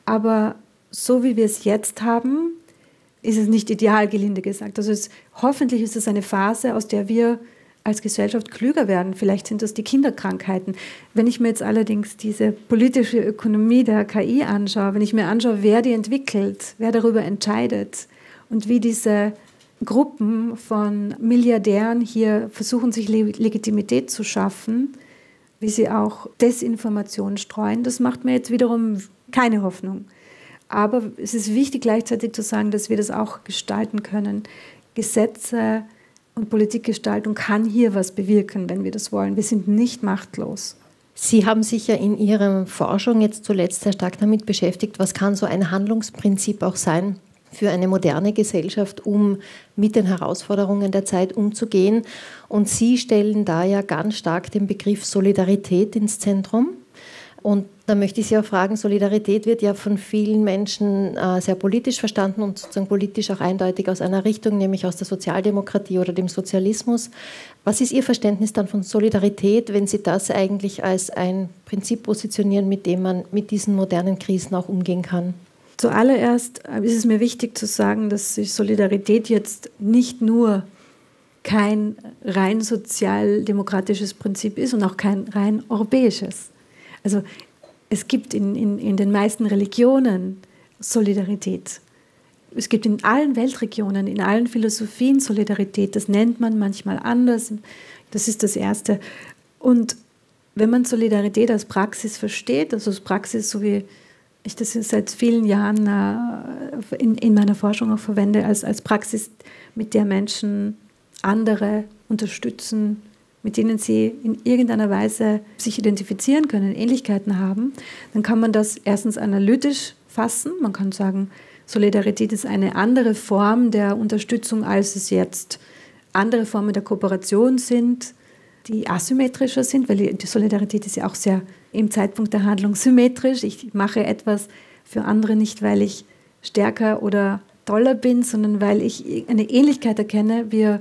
Aber so wie wir es jetzt haben, ist es nicht ideal, gelinde gesagt. Also hoffentlich ist es eine Phase, aus der wir als Gesellschaft klüger werden. Vielleicht sind das die Kinderkrankheiten. Wenn ich mir jetzt allerdings diese politische Ökonomie der KI anschaue, wenn ich mir anschaue, wer die entwickelt, wer darüber entscheidet und wie diese Gruppen von Milliardären hier versuchen, sich Legitimität zu schaffen, wie sie auch Desinformation streuen, das macht mir jetzt wiederum keine Hoffnung. Aber es ist wichtig, gleichzeitig zu sagen, dass wir das auch gestalten können. Gesetze und Politikgestaltung kann hier was bewirken, wenn wir das wollen. Wir sind nicht machtlos. Sie haben sich ja in Ihrer Forschung jetzt zuletzt sehr stark damit beschäftigt, was kann so ein Handlungsprinzip auch sein für eine moderne Gesellschaft, um mit den Herausforderungen der Zeit umzugehen. Und Sie stellen da ja ganz stark den Begriff Solidarität ins Zentrum. Und da möchte ich Sie auch fragen, Solidarität wird ja von vielen Menschen sehr politisch verstanden und sozusagen politisch auch eindeutig aus einer Richtung, nämlich aus der Sozialdemokratie oder dem Sozialismus. Was ist Ihr Verständnis dann von Solidarität, wenn Sie das eigentlich als ein Prinzip positionieren, mit dem man mit diesen modernen Krisen auch umgehen kann? Zuallererst ist es mir wichtig zu sagen, dass Solidarität jetzt nicht nur kein rein sozialdemokratisches Prinzip ist und auch kein rein europäisches. Also es gibt in den meisten Religionen Solidarität. Es gibt in allen Weltregionen, in allen Philosophien Solidarität. Das nennt man manchmal anders. Das ist das Erste. Und wenn man Solidarität als Praxis versteht, also als Praxis, so wie ich das seit vielen Jahren in meiner Forschung auch verwende, als Praxis, mit der Menschen andere unterstützen, mit denen sie in irgendeiner Weise sich identifizieren können, Ähnlichkeiten haben, dann kann man das erstens analytisch fassen. Man kann sagen, Solidarität ist eine andere Form der Unterstützung, als es jetzt andere Formen der Kooperation sind, die asymmetrischer sind, weil die Solidarität ist ja auch sehr im Zeitpunkt der Handlung symmetrisch. Ich mache etwas für andere nicht, weil ich stärker oder toller bin, sondern weil ich eine Ähnlichkeit erkenne. Wir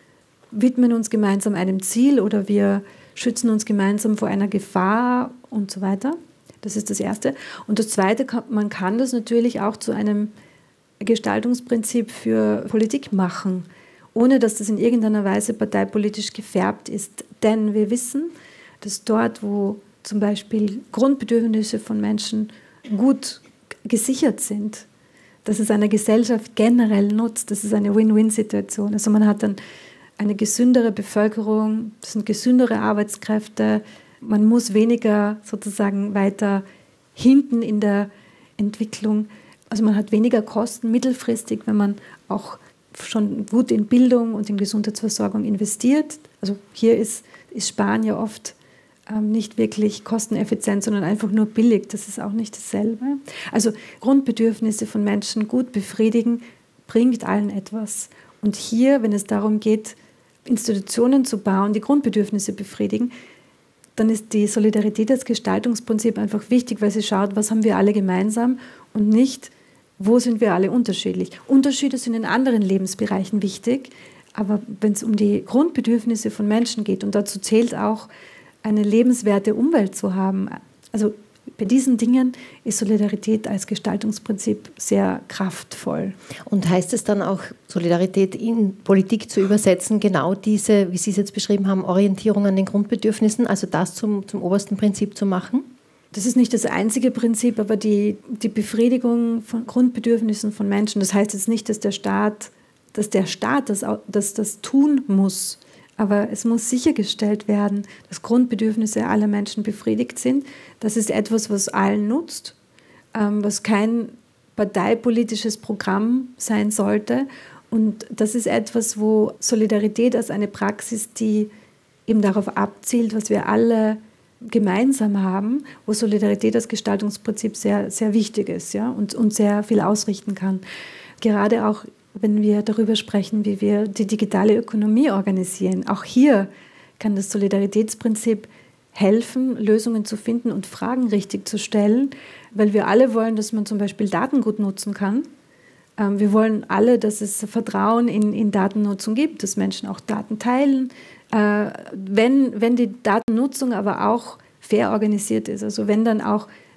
widmen uns gemeinsam einem Ziel oder wir schützen uns gemeinsam vor einer Gefahr und so weiter. Das ist das Erste. Und das Zweite, man kann das natürlich auch zu einem Gestaltungsprinzip für Politik machen, ohne dass das in irgendeiner Weise parteipolitisch gefärbt ist. Denn wir wissen, dass dort, wo zum Beispiel Grundbedürfnisse von Menschen gut gesichert sind, dass es einer Gesellschaft generell nutzt. Das ist eine Win-Win-Situation. Also man hat dann eine gesündere Bevölkerung, das sind gesündere Arbeitskräfte, man muss weniger sozusagen weiter hinten in der Entwicklung, also man hat weniger Kosten mittelfristig, wenn man auch schon gut in Bildung und in Gesundheitsversorgung investiert. Also hier ist Sparen ja oft nicht wirklich kosteneffizient, sondern einfach nur billig. Das ist auch nicht dasselbe. Also Grundbedürfnisse von Menschen gut befriedigen, bringt allen etwas. Und hier, wenn es darum geht, Institutionen zu bauen, die Grundbedürfnisse befriedigen, dann ist die Solidarität als Gestaltungsprinzip einfach wichtig, weil sie schaut, was haben wir alle gemeinsam und nicht, wo sind wir alle unterschiedlich. Unterschiede sind in anderen Lebensbereichen wichtig, aber wenn es um die Grundbedürfnisse von Menschen geht, und dazu zählt auch, eine lebenswerte Umwelt zu haben, also bei diesen Dingen ist Solidarität als Gestaltungsprinzip sehr kraftvoll. Und heißt es dann auch, Solidarität in Politik zu übersetzen, genau diese, wie Sie es jetzt beschrieben haben, Orientierung an den Grundbedürfnissen, also das zum obersten Prinzip zu machen? Das ist nicht das einzige Prinzip, aber die Befriedigung von Grundbedürfnissen von Menschen, das heißt jetzt nicht, dass der Staat das tun muss, aber es muss sichergestellt werden, dass Grundbedürfnisse aller Menschen befriedigt sind. Das ist etwas, was allen nutzt, was kein parteipolitisches Programm sein sollte. Und das ist etwas, wo Solidarität als eine Praxis, die eben darauf abzielt, was wir alle gemeinsam haben, wo Solidarität als Gestaltungsprinzip sehr, sehr wichtig ist, ja, und sehr viel ausrichten kann. Gerade auch, wenn wir darüber sprechen, wie wir die digitale Ökonomie organisieren. Auch hier kann das Solidaritätsprinzip helfen, Lösungen zu finden und Fragen richtig zu stellen, weil wir alle wollen, dass man zum Beispiel Daten gut nutzen kann. Wir wollen alle, dass es Vertrauen in Datennutzung gibt, dass Menschen auch Daten teilen, wenn die Datennutzung aber auch fair organisiert ist. Also wenn dann auch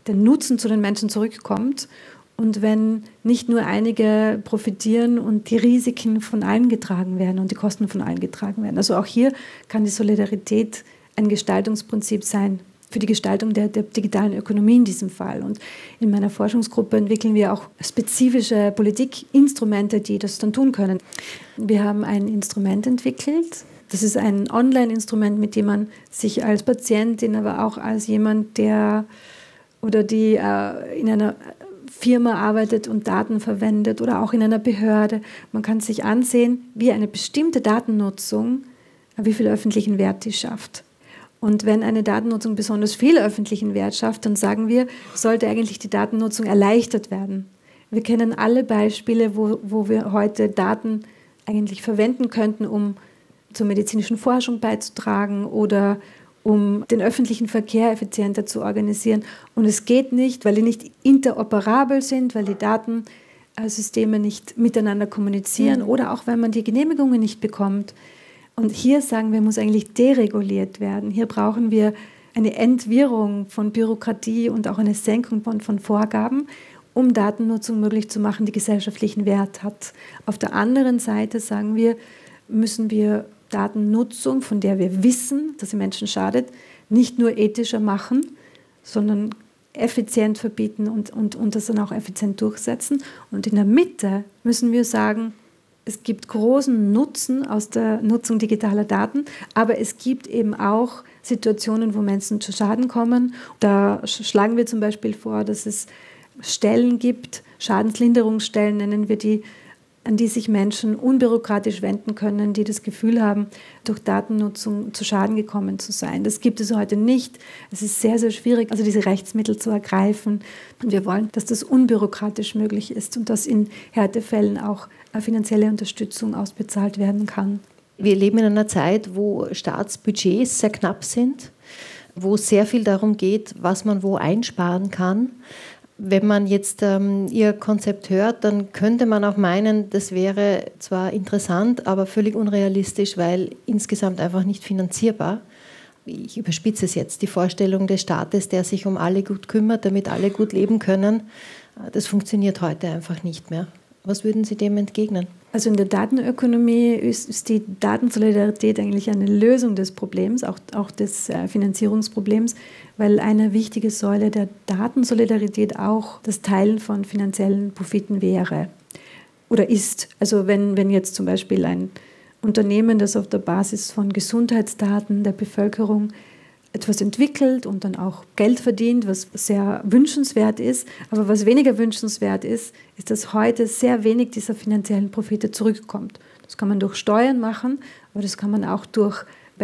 der Nutzen zu den Menschen zurückkommt und wenn nicht nur einige profitieren und die Risiken von allen getragen werden und die Kosten von allen getragen werden. Also auch hier kann die Solidarität ein Gestaltungsprinzip sein für die Gestaltung der digitalen Ökonomie in diesem Fall. Und in meiner Forschungsgruppe entwickeln wir auch spezifische Politikinstrumente, die das dann tun können. Wir haben ein Instrument entwickelt. Das ist ein Online-Instrument, mit dem man sich als Patientin, aber auch als jemand, der oder die in einer Firma arbeitet und Daten verwendet oder auch in einer Behörde. Man kann sich ansehen, wie eine bestimmte Datennutzung, wie viel öffentlichen Wert die schafft. Und wenn eine Datennutzung besonders viel öffentlichen Wert schafft, dann sagen wir, sollte eigentlich die Datennutzung erleichtert werden. Wir kennen alle Beispiele, wo wir heute Daten eigentlich verwenden könnten, um zur medizinischen Forschung beizutragen oder um den öffentlichen Verkehr effizienter zu organisieren. Und es geht nicht, weil die nicht interoperabel sind, weil die Datensysteme nicht miteinander kommunizieren oder auch, weil man die Genehmigungen nicht bekommt. Und hier sagen wir, muss eigentlich dereguliert werden. Hier brauchen wir eine Entwirrung von Bürokratie und auch eine Senkung von Vorgaben, um Datennutzung möglich zu machen, die gesellschaftlichen Wert hat. Auf der anderen Seite sagen wir, müssen wir Datennutzung, von der wir wissen, dass sie Menschen schadet, nicht nur ethischer machen, sondern effizient verbieten und das dann auch effizient durchsetzen. Und in der Mitte müssen wir sagen, es gibt großen Nutzen aus der Nutzung digitaler Daten, aber es gibt eben auch Situationen, wo Menschen zu Schaden kommen. Da schlagen wir zum Beispiel vor, dass es Stellen gibt, Schadenslinderungsstellen nennen wir die, an die sich Menschen unbürokratisch wenden können, die das Gefühl haben, durch Datennutzung zu Schaden gekommen zu sein. Das gibt es heute nicht. Es ist sehr, sehr schwierig, also diese Rechtsmittel zu ergreifen. Und wir wollen, dass das unbürokratisch möglich ist und dass in Härtefällen auch finanzielle Unterstützung ausbezahlt werden kann. Wir leben in einer Zeit, wo Staatsbudgets sehr knapp sind, wo es sehr viel darum geht, was man wo einsparen kann. Wenn man jetzt Ihr Konzept hört, dann könnte man auch meinen, das wäre zwar interessant, aber völlig unrealistisch, weil insgesamt einfach nicht finanzierbar. Ich überspitze es jetzt, die Vorstellung des Staates, der sich um alle gut kümmert, damit alle gut leben können, das funktioniert heute einfach nicht mehr. Was würden Sie dem entgegnen? Also in der Datenökonomie ist die Datensolidarität eigentlich eine Lösung des Problems, auch des Finanzierungsproblems, weil eine wichtige Säule der Datensolidarität auch das Teilen von finanziellen Profiten wäre oder ist. Also wenn jetzt zum Beispiel ein Unternehmen, das auf der Basis von Gesundheitsdaten der Bevölkerung etwas entwickelt und dann auch Geld verdient, was sehr wünschenswert ist. Aber was weniger wünschenswert ist, ist, dass heute sehr wenig dieser finanziellen Profite zurückkommt. Das kann man durch Steuern machen, aber das kann man auch durch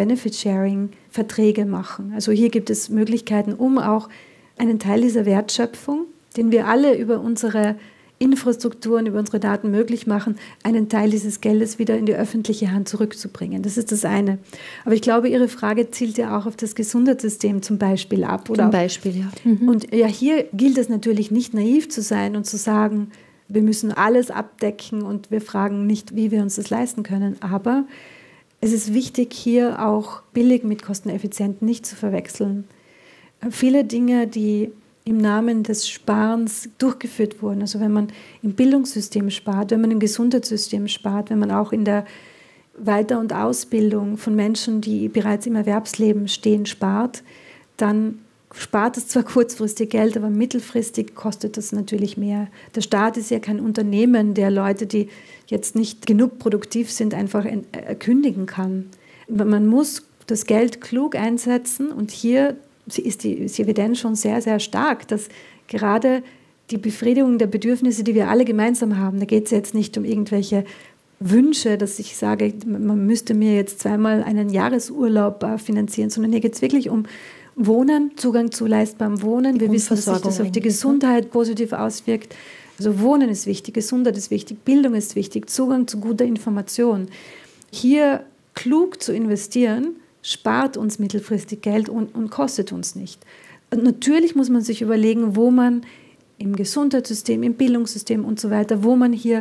Benefit-Sharing-Verträge machen. Also hier gibt es Möglichkeiten, um auch einen Teil dieser Wertschöpfung, den wir alle über unsere Infrastrukturen, über unsere Daten möglich machen, einen Teil dieses Geldes wieder in die öffentliche Hand zurückzubringen. Das ist das eine. Aber ich glaube, Ihre Frage zielt ja auch auf das Gesundheitssystem zum Beispiel ab. Oder? Zum Beispiel, ja. Mhm. Und ja, hier gilt es natürlich nicht naiv zu sein und zu sagen, wir müssen alles abdecken und wir fragen nicht, wie wir uns das leisten können. Aber es ist wichtig, hier auch billig mit kosteneffizient nicht zu verwechseln. Viele Dinge, die im Namen des Sparens durchgeführt wurden. Also wenn man im Bildungssystem spart, wenn man im Gesundheitssystem spart, wenn man auch in der Weiter- und Ausbildung von Menschen, die bereits im Erwerbsleben stehen, spart, dann spart es zwar kurzfristig Geld, aber mittelfristig kostet das natürlich mehr. Der Staat ist ja kein Unternehmen, der Leute, die jetzt nicht genug produktiv sind, einfach kündigen kann. Man muss das Geld klug einsetzen und hier ist die Evidenz schon sehr, sehr stark, dass gerade die Befriedigung der Bedürfnisse, die wir alle gemeinsam haben, da geht es jetzt nicht um irgendwelche Wünsche, dass ich sage, man müsste mir jetzt zweimal einen Jahresurlaub finanzieren, sondern hier geht es wirklich um Wohnen, Zugang zu leistbarem Wohnen. Wir wissen, dass sich das auf die Gesundheit positiv auswirkt. Also Wohnen ist wichtig, Gesundheit ist wichtig, Bildung ist wichtig, Zugang zu guter Information. Hier klug zu investieren, spart uns mittelfristig Geld und kostet uns nicht. Und natürlich muss man sich überlegen, wo man im Gesundheitssystem, im Bildungssystem und so weiter, wo man hier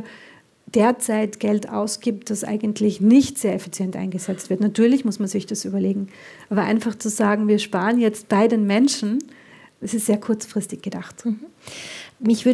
derzeit Geld ausgibt, das eigentlich nicht sehr effizient eingesetzt wird. Natürlich muss man sich das überlegen. Aber einfach zu sagen, wir sparen jetzt bei den Menschen, es ist sehr kurzfristig gedacht. Mich würde